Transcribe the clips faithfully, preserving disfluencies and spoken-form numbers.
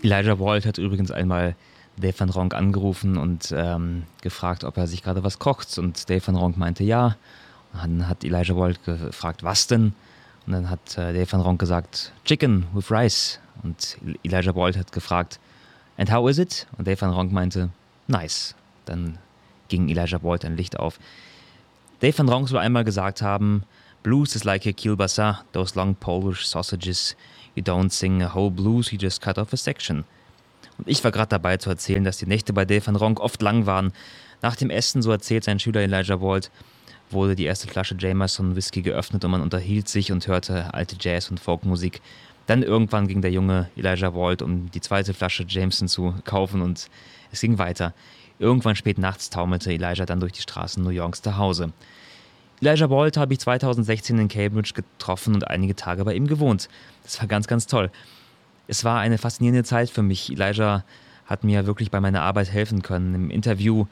Elijah Wald hat übrigens einmal Dave Van Ronk angerufen und ähm, gefragt, ob er sich gerade was kocht. Und Dave Van Ronk meinte ja. Und dann hat Elijah Wald gefragt, was denn? Und dann hat äh, Dave Van Ronk gesagt, Chicken with Rice. Und Elijah Wald hat gefragt, and how is it? Und Dave Van Ronk meinte, nice. Dann ging Elijah Wald ein Licht auf. Dave Van Ronk soll einmal gesagt haben, Blues is like a kielbasa, those long Polish sausages. You don't sing a whole blues, you just cut off a section. Und ich war gerade dabei zu erzählen, dass die Nächte bei Dave Van Ronk oft lang waren. Nach dem Essen, so erzählt sein Schüler Elijah Wald, wurde die erste Flasche Jameson Whisky geöffnet und man unterhielt sich und hörte alte Jazz- und Folkmusik. Dann irgendwann ging der junge Elijah Wald, um die zweite Flasche Jameson zu kaufen, und es ging weiter. Irgendwann spät nachts taumelte Elijah dann durch die Straßen New Yorks nach Hause. Elijah Wald habe ich zweitausendsechzehn in Cambridge getroffen und einige Tage bei ihm gewohnt. Das war ganz, ganz toll. Es war eine faszinierende Zeit für mich. Elijah hat mir wirklich bei meiner Arbeit helfen können im Interview.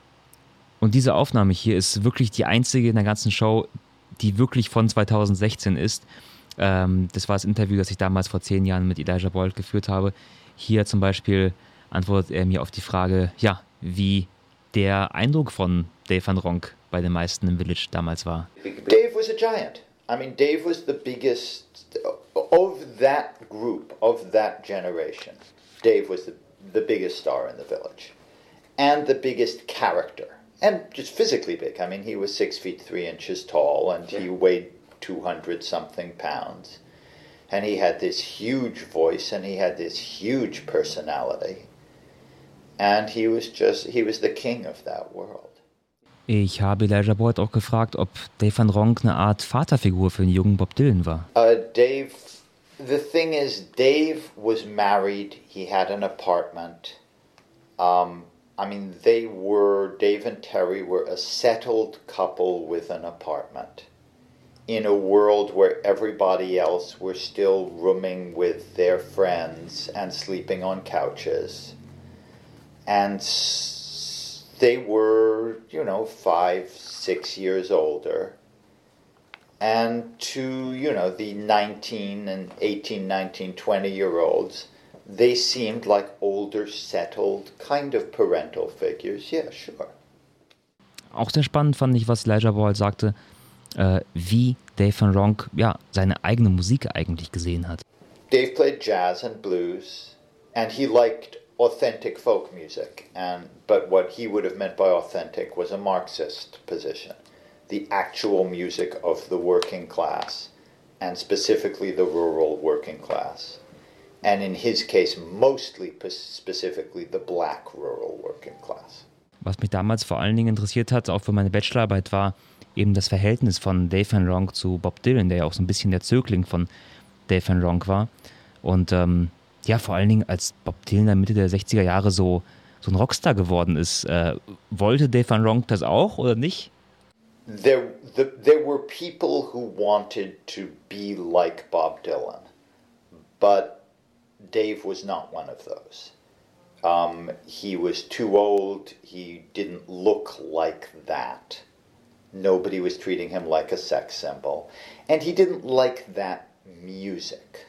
Und diese Aufnahme hier ist wirklich die einzige in der ganzen Show, die wirklich von zweitausendsechzehn ist. Ähm, das war das Interview, das ich damals vor zehn Jahren mit Elijah Wald geführt habe. Hier zum Beispiel antwortet er mir auf die Frage, ja, wie der Eindruck von Dave Van Ronk bei den meisten im Village damals war. Dave was a giant. I mean, Dave was the biggest of that group, of that generation. Dave was the, the biggest star in the Village and the biggest character, and just physically big. I mean, he was six feet three inches tall, and he weighed two hundred something pounds, and he had this huge voice, and he had this huge personality, and he was just he was the king of that world. Ich habe Elijah Wald auch gefragt, ob Dave Van Ronk eine Art Vaterfigur für den jungen Bob Dylan war. Uh, Dave, the thing is, Dave was married. He had an apartment. Um, I mean, they were, Dave and Terry were a settled couple with an apartment in a world where everybody else were still rooming with their friends and sleeping on couches. And they were, you know, five, six years older. And to, you know, the nineteen and eighteen, nineteen, twenty year olds, they seemed like older, settled, kind of parental figures. Yeah, sure. Auch sehr spannend fand ich, was Elijah Wald sagte, äh, wie Dave Van Ronk ja, seine eigene Musik eigentlich gesehen hat. Dave played jazz and blues, and he liked authentic folk music, and but what he would have meant by authentic was a Marxist position, the actual music of the working class, and specifically the rural working class, and in his case mostly specifically the black rural working class. Was mich damals vor allen Dingen interessiert hat, auch für meine Bachelorarbeit, war eben das Verhältnis von Dave Van Ronk zu Bob Dylan, der ja auch so ein bisschen der Zögling von Dave Van Ronk war. Und ähm, ja, vor allen Dingen, als Bob Dylan in der Mitte der sechziger Jahre so, so ein Rockstar geworden ist, äh, wollte Dave Van Ronk das auch oder nicht? There, the, there were people who wanted to be like Bob Dylan, but Dave was not one of those. Um, he was too old, he didn't look like that. Nobody was treating him like a sex symbol. And he didn't like that music.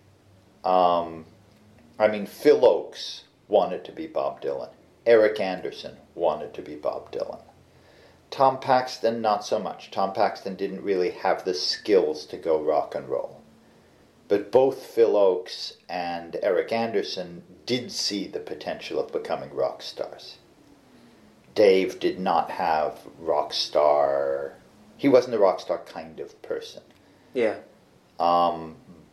Um, I mean, Phil Ochs wanted to be Bob Dylan. Eric Anderson wanted to be Bob Dylan. Tom Paxton, not so much. Tom Paxton didn't really have the skills to go rock and roll. But both Phil Ochs and Eric Anderson did see the potential of becoming rock stars. Dave did not have rock star. He wasn't a rock star kind of person. Yeah. Um,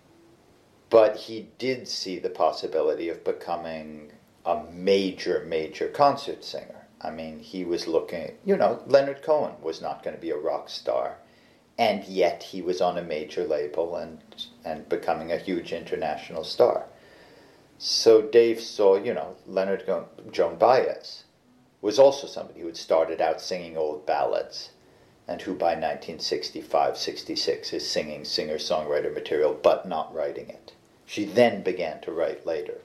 but he did see the possibility of becoming a major, major concert singer. I mean, he was looking, you know, Leonard Cohen was not going to be a rock star, and yet he was on a major label and and becoming a huge international star. So Dave saw, you know, Leonard Go- Joan Baez was also somebody who had started out singing old ballads and who by nineteen sixty-five, sixty-six is singing singer-songwriter material but not writing it. She then began to write later.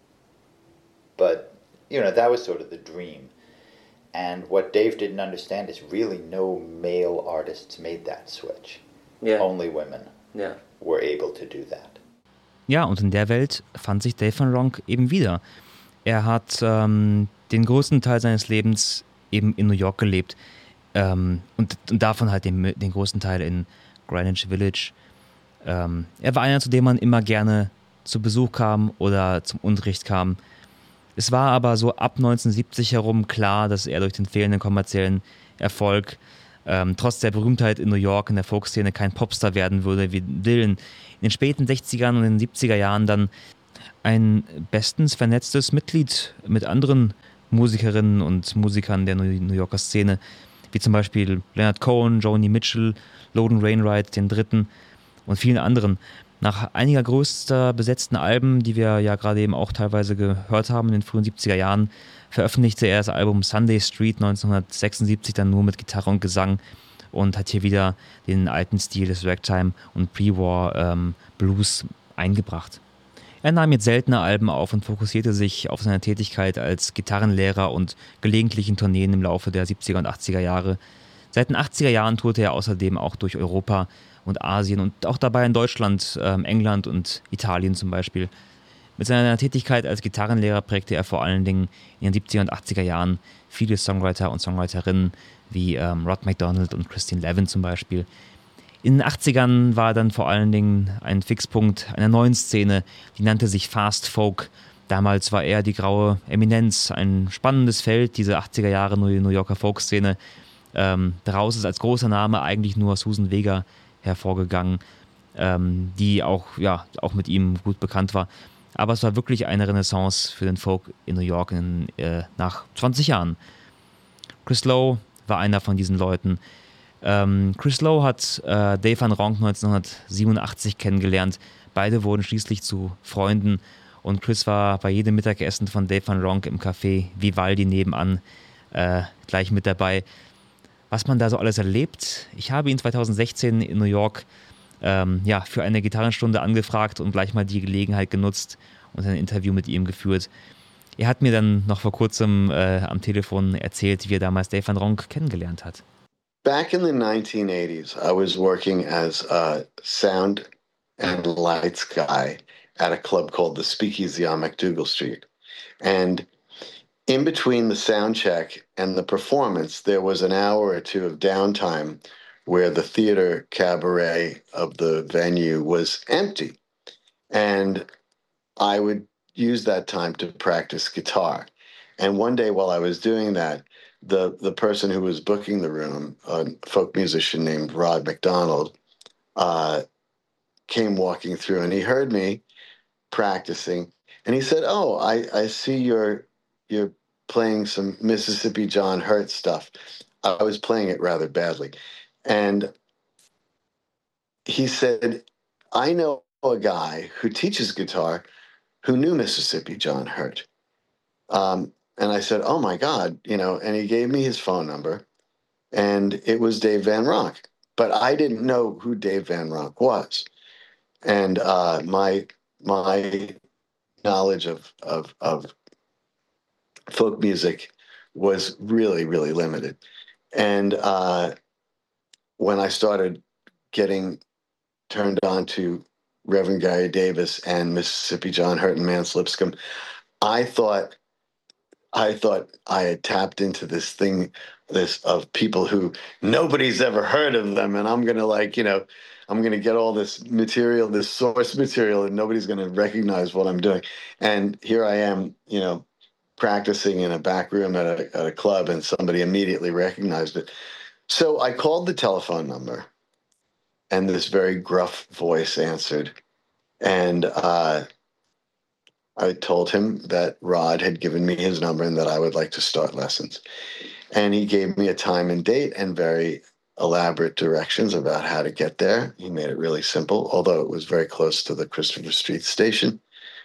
But, you know, that was sort of the dream. And what Dave didn't understand is really no male artists made that switch. Yeah. Only women yeah. were able to do that. Ja, und in der Welt fand sich Dave Van Ronk eben wieder. Er hat ähm, den größten Teil seines Lebens eben in New York gelebt, ähm, und, und davon halt den, den größten Teil in Greenwich Village. Ähm, er war einer, zu dem man immer gerne zu Besuch kam oder zum Unterricht kam. Es war aber so ab neunzehnhundertsiebzig herum klar, dass er durch den fehlenden kommerziellen Erfolg ähm, trotz der Berühmtheit in New York in der Folkszene kein Popstar werden würde wie Dylan. In den späten sechzigern und in den siebziger Jahren dann ein bestens vernetztes Mitglied mit anderen Musikerinnen und Musikern der New Yorker Szene, wie zum Beispiel Leonard Cohen, Joni Mitchell, Logan Wainwright, den Dritten und vielen anderen. Nach einiger größter besetzten Alben, die wir ja gerade eben auch teilweise gehört haben in den frühen siebziger Jahren, veröffentlichte er das Album Sunday Street neunzehnhundertsechsundsiebzig dann nur mit Gitarre und Gesang und hat hier wieder den alten Stil des Ragtime und Pre-War ähm, Blues eingebracht. Er nahm jetzt seltene Alben auf und fokussierte sich auf seine Tätigkeit als Gitarrenlehrer und gelegentlichen Tourneen im Laufe der siebziger und achtziger Jahre. Seit den achtziger Jahren tourte er außerdem auch durch Europa und Asien und auch dabei in Deutschland, ähm, England und Italien zum Beispiel. Mit seiner Tätigkeit als Gitarrenlehrer prägte er vor allen Dingen in den siebziger und achtziger Jahren viele Songwriter und Songwriterinnen wie ähm, Rod MacDonald und Christine Levin zum Beispiel. In den achtzigern war dann vor allen Dingen ein Fixpunkt einer neuen Szene, die nannte sich Fast Folk. Damals war er die graue Eminenz, ein spannendes Feld, diese achtziger Jahre New Yorker Folk-Szene. Ähm, daraus ist als großer Name eigentlich nur Susan Vega hervorgegangen, ähm, die auch, ja, auch mit ihm gut bekannt war. Aber es war wirklich eine Renaissance für den Folk in New York in, äh, nach zwanzig Jahren. Chris Lowe war einer von diesen Leuten. Ähm, Chris Lowe hat äh, Dave Van Ronk neunzehnhundertsiebenundachtzig kennengelernt. Beide wurden schließlich zu Freunden und Chris war bei jedem Mittagessen von Dave Van Ronk im Café Vivaldi nebenan äh, gleich mit dabei. Was man da so alles erlebt. Ich habe ihn zweitausendsechzehn in New York ähm, ja, für eine Gitarrenstunde angefragt und gleich mal die Gelegenheit genutzt und ein Interview mit ihm geführt. Er hat mir dann noch vor kurzem äh, am Telefon erzählt, wie er damals Dave Van Ronk kennengelernt hat. Back in the nineteen eighties, I was working as a sound and lights guy at a club called the Speakeasy on MacDougall Street. And in between the sound check and the performance, there was an hour or two of downtime where the theater cabaret of the venue was empty. And I would use that time to practice guitar. And one day while I was doing that, the the person who was booking the room, a folk musician named Rod MacDonald, uh, came walking through, and he heard me practicing, and he said, "Oh, I, I see you're you're playing some Mississippi John Hurt stuff." I was playing it rather badly, and he said, "I know a guy who teaches guitar who knew Mississippi John Hurt." Um, And I said, "Oh my God," you know, and he gave me his phone number, and it was Dave Van Ronk. But I didn't know who Dave Van Ronk was. And uh, my my knowledge of, of of folk music was really, really limited. And uh, when I started getting turned on to Reverend Gary Davis and Mississippi John Hurt and Mance Lipscomb, I thought I thought I had tapped into this thing, this of people who nobody's ever heard of them. And I'm going to like, you know, I'm going to get all this material, this source material, and nobody's going to recognize what I'm doing. And here I am, you know, practicing in a back room at a, at a club, and somebody immediately recognized it. So I called the telephone number, and this very gruff voice answered. And, uh, I told him that Rod had given me his number and that I would like to start lessons. And he gave me a time and date and very elaborate directions about how to get there. He made it really simple, although it was very close to the Christopher Street station.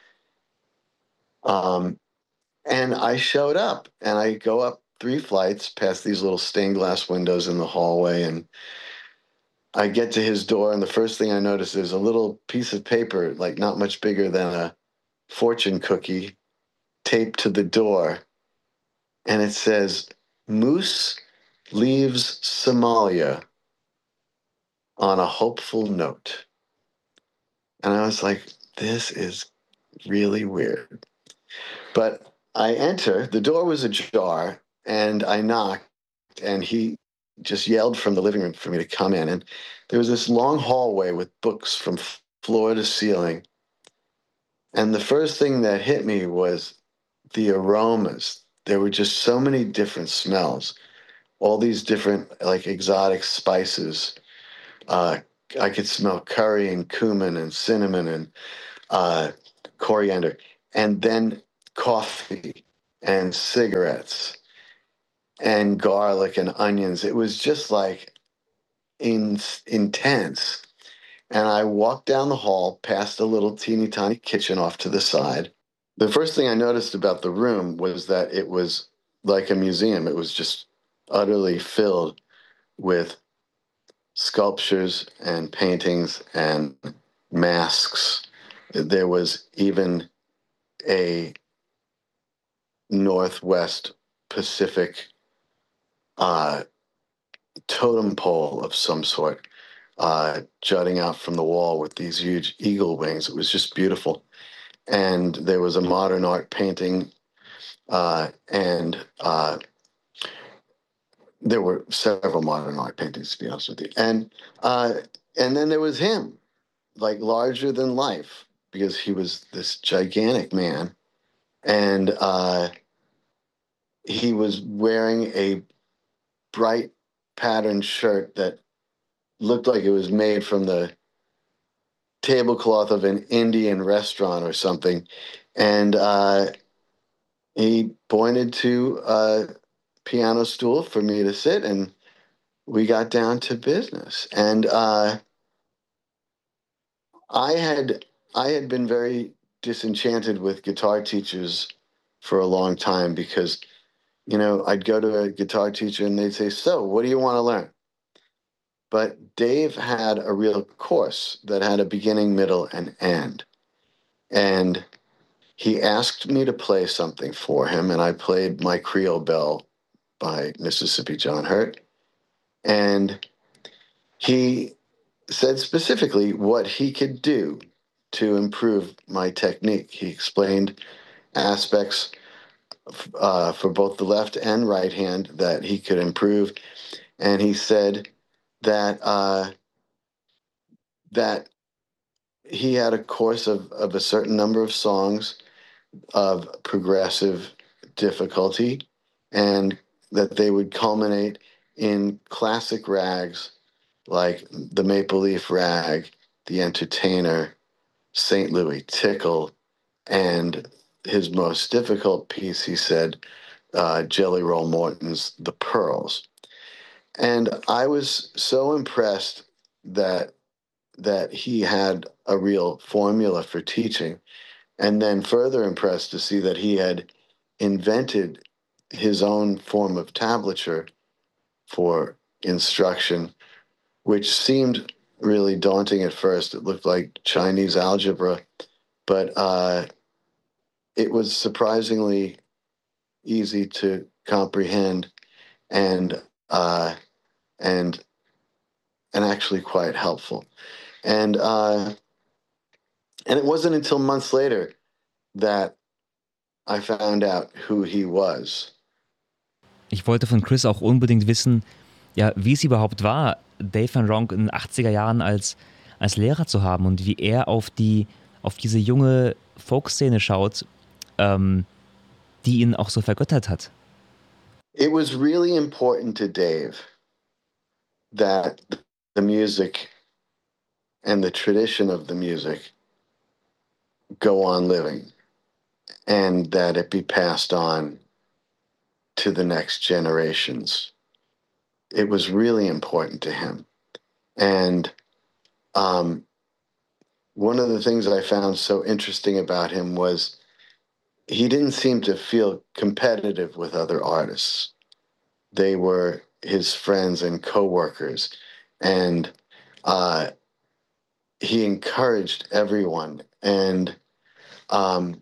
Um, and I showed up, and I go up three flights past these little stained glass windows in the hallway, and I get to his door, and the first thing I notice is a little piece of paper, like not much bigger than a fortune cookie, taped to the door, and it says, "Moose leaves Somalia on a hopeful note." And I was like, this is really weird. But I enter, the door was ajar, and I knocked, and he just yelled from the living room for me to come in. And there was this long hallway with books from floor to ceiling. And the first thing that hit me was the aromas. There were just so many different smells, all these different, like, exotic spices. Uh, I could smell curry and cumin and cinnamon and uh, coriander, and then coffee and cigarettes and garlic and onions. It was just like in, intense. And I walked down the hall past a little teeny tiny kitchen off to the side. The first thing I noticed about the room was that it was like a museum. It was just utterly filled with sculptures and paintings and masks. There was even a Northwest Pacific uh, totem pole of some sort uh, jutting out from the wall with these huge eagle wings. It was just beautiful. And there was a modern art painting, uh, and uh, there were several modern art paintings, to be honest with you. And uh, and then there was him, like larger than life, because he was this gigantic man, and uh, he was wearing a bright patterned shirt that looked like it was made from the tablecloth of an Indian restaurant or something. And uh, he pointed to a piano stool for me to sit, and we got down to business. And uh, I had I had been very disenchanted with guitar teachers for a long time because, you know, I'd go to a guitar teacher and they'd say, "So, what do you want to learn?" But Dave had a real course that had a beginning, middle, and end. And he asked me to play something for him, and I played My Creole Belle by Mississippi John Hurt. And he said specifically what he could do to improve my technique. He explained aspects uh, for both the left and right hand that he could improve. And he said that uh, that he had a course of, of a certain number of songs of progressive difficulty, and that they would culminate in classic rags like the Maple Leaf Rag, the Entertainer, Saint Louis Tickle, and his most difficult piece, he said, uh, Jelly Roll Morton's The Pearls. And I was so impressed that that he had a real formula for teaching, and then further impressed to see that he had invented his own form of tablature for instruction, which seemed really daunting at first. It looked like Chinese algebra, but uh, it was surprisingly easy to comprehend, and uh, and and actually quite helpful. And uh, and it wasn't until months later that I found out who he was. Ich wollte von Chris auch unbedingt wissen, ja, wie es überhaupt war, Dave Van Ronk in den achtziger Jahren als, als Lehrer zu haben und wie er auf, die, auf diese junge Folkszene schaut, ähm, die ihn auch so vergöttert hat. It was really important to Dave that the music and the tradition of the music go on living, and that it be passed on to the next generations. It was really important to him. And um, one of the things I found so interesting about him was he didn't seem to feel competitive with other artists. They were his friends and coworkers, and uh, he encouraged everyone, and um,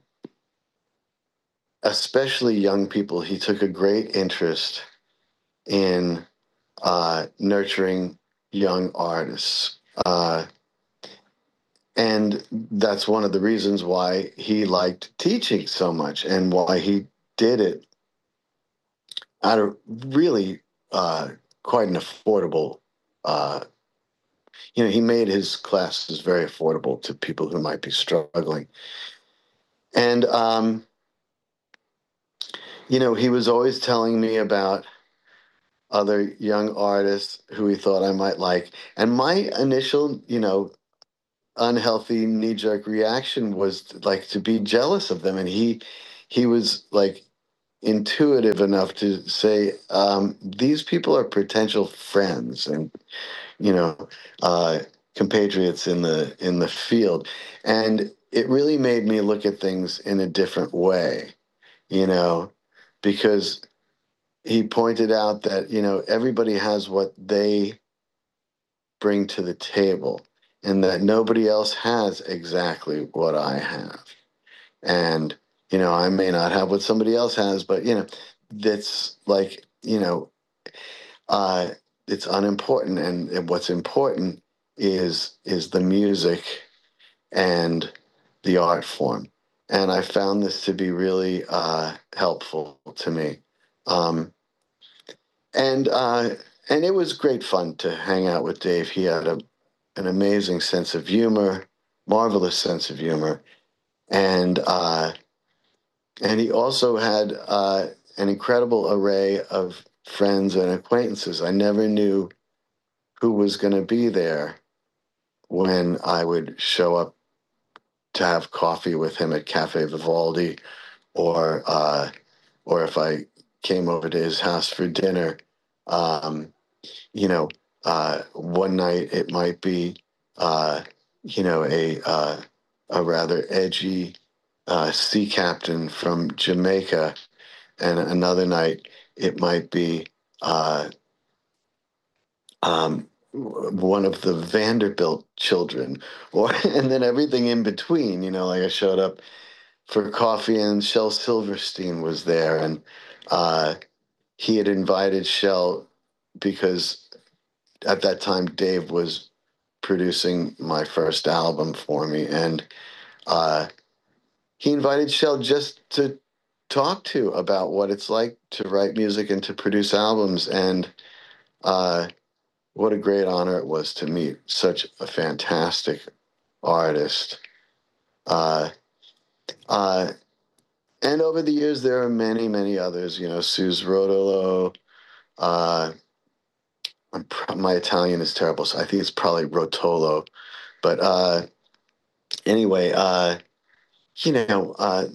especially young people. He took a great interest in uh, nurturing young artists. Uh, and that's one of the reasons why he liked teaching so much and why he did it at a really uh, quite an affordable, uh, you know, he made his classes very affordable to people who might be struggling. And, um, you know, he was always telling me about other young artists who he thought I might like. And my initial, you know, unhealthy knee-jerk reaction was like to be jealous of them. And he, he was like intuitive enough to say, um, these people are potential friends and, you know, uh, compatriots in the in the field. And it really made me look at things in a different way, you know, because he pointed out that, you know, everybody has what they bring to the table and that nobody else has exactly what I have. And, you know, I may not have what somebody else has, but, you know, that's like, you know, uh, it's unimportant. And, and what's important is is the music and the art form. And I found this to be really uh, helpful to me. Um, and uh, and it was great fun to hang out with Dave. He had a, an amazing sense of humor, marvelous sense of humor. And uh, and he also had uh, an incredible array of friends and acquaintances. I never knew who was going to be there when I would show up to have coffee with him at Cafe Vivaldi, or uh, or if I came over to his house for dinner. Um, you know, uh, one night it might be, uh, you know, a uh, a rather edgy uh, sea captain from Jamaica, and another night it might be uh, um, one of the Vanderbilt children, or and then everything in between. You know, like I showed up for coffee and Shel Silverstein was there, and uh, he had invited Shel because at that time Dave was producing my first album for me, and uh, he invited Shel just to talk to about what it's like to write music and to produce albums. And uh, what a great honor it was to meet such a fantastic artist. Uh, uh, and over the years, there are many, many others, you know, Suze Rodolo. Uh, I'm pro- my Italian is terrible, so I think it's probably Rotolo. But uh, anyway, uh, you know, uh,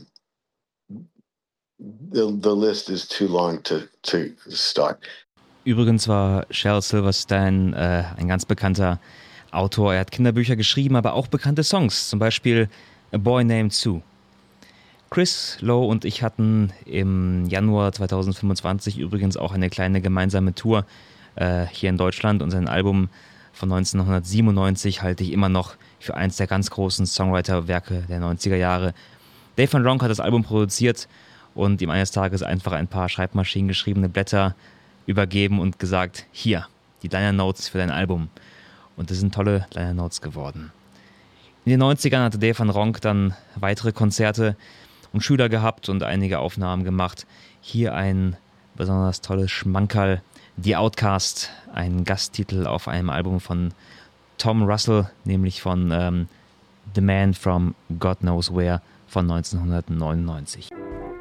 the, the list is too long to, to start. Übrigens war Shel Silverstein äh, ein ganz bekannter Autor. Er hat Kinderbücher geschrieben, aber auch bekannte Songs, zum Beispiel A Boy Named Sue. Chris Lowe und ich hatten im Januar zwanzig fünfundzwanzig übrigens auch eine kleine gemeinsame Tour äh, hier in Deutschland, und sein Album von neunzehnhundertsiebenundneunzig halte ich immer noch für eins der ganz großen Songwriter-Werke der neunziger Jahre. Dave Van Ronk hat das Album produziert und ihm eines Tages einfach ein paar Schreibmaschinen geschriebene Blätter übergeben und gesagt, hier, die Liner Notes für dein Album. Und das sind tolle Liner Notes geworden. In den neunzigern hatte Dave Van Ronk dann weitere Konzerte und Schüler gehabt und einige Aufnahmen gemacht. Hier ein besonders tolles Schmankerl, The Outcast, ein Gasttitel auf einem Album von Tom Russell, nämlich von ähm, The Man from God Knows Where von neunzehnhundertneunundneunzig.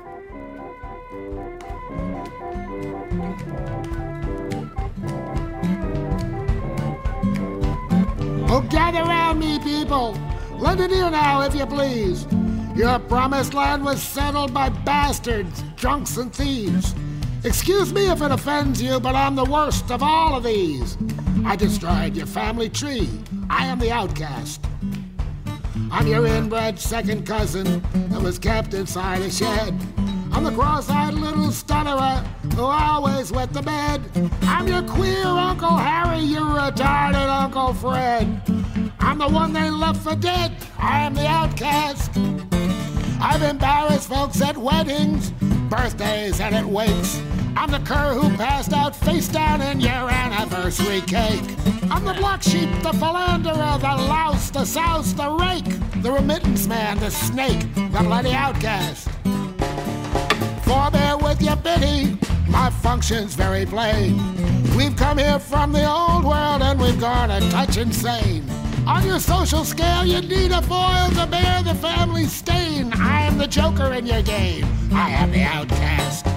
Oh, gather round me, people. Lend an ear now, if you please. Your promised land was settled by bastards, drunks, and thieves. Excuse me if it offends you, but I'm the worst of all of these. I destroyed your family tree. I am the outcast. I'm your inbred second cousin that was kept inside a shed. I'm the cross-eyed little stutterer who always wet the bed. I'm your queer Uncle Harry, your retarded Uncle Fred. I'm the one they left for dead. I am the outcast. I've embarrassed folks at weddings, birthdays and it wakes. I'm the cur who passed out face down in your anniversary cake. I'm the black sheep, the philanderer, the louse, the souse, the rake, the remittance man, the snake, the bloody outcast. Forbear with your pity, my function's very plain. We've come here from the old world and we've gone a touch insane. On your social scale, you need a foil to bear the family stain. I am the joker in your game. I am the outcast.